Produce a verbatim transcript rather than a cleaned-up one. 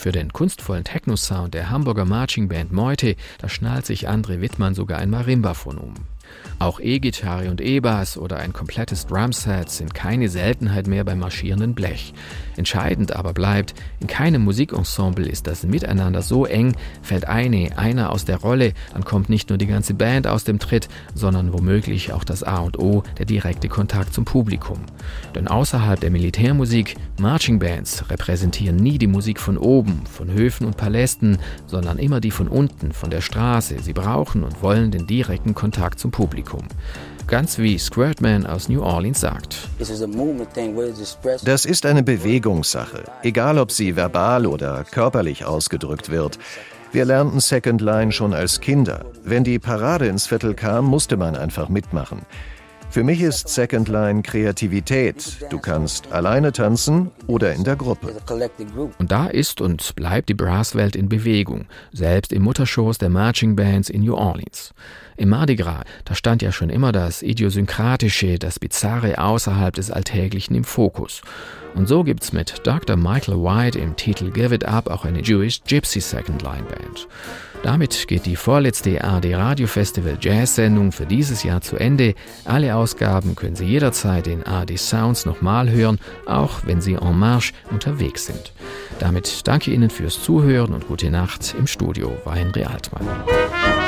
Für den kunstvollen Techno-Sound der Hamburger Marching-Band Meute, da schnallt sich André Wittmann sogar ein Marimbaphon um. Auch E-Gitarre und E-Bass oder ein komplettes Drumset sind keine Seltenheit mehr beim marschierenden Blech. Entscheidend aber bleibt, in keinem Musikensemble ist das Miteinander so eng, fällt eine, einer aus der Rolle, dann kommt nicht nur die ganze Band aus dem Tritt, sondern womöglich auch das A und O, der direkte Kontakt zum Publikum. Denn außerhalb der Militärmusik, Marching Bands repräsentieren nie die Musik von oben, von Höfen und Palästen, sondern immer die von unten, von der Straße. Sie brauchen und wollen den direkten Kontakt zum Publikum. Ganz wie Squirtman aus New Orleans sagt. Das ist eine Bewegungssache, egal ob sie verbal oder körperlich ausgedrückt wird. Wir lernten Second Line schon als Kinder. Wenn die Parade ins Viertel kam, musste man einfach mitmachen. Für mich ist Second Line Kreativität. Du kannst alleine tanzen oder in der Gruppe. Und da ist und bleibt die Brasswelt in Bewegung, selbst im Mutterschoß der Marching Bands in New Orleans. Im Mardi Gras, da stand ja schon immer das Idiosynkratische, das Bizarre außerhalb des Alltäglichen im Fokus. Und so gibt's mit Doktor Michael White im Titel Give It Up auch eine Jewish Gypsy Second Line Band. Damit geht die vorletzte A R D Radio Festival Jazz-Sendung für dieses Jahr zu Ende. Alle Ausgaben können Sie jederzeit in A R D Sounds nochmal hören, auch wenn Sie en marche unterwegs sind. Damit danke Ihnen fürs Zuhören und gute Nacht. Im Studio war Henry Altmann.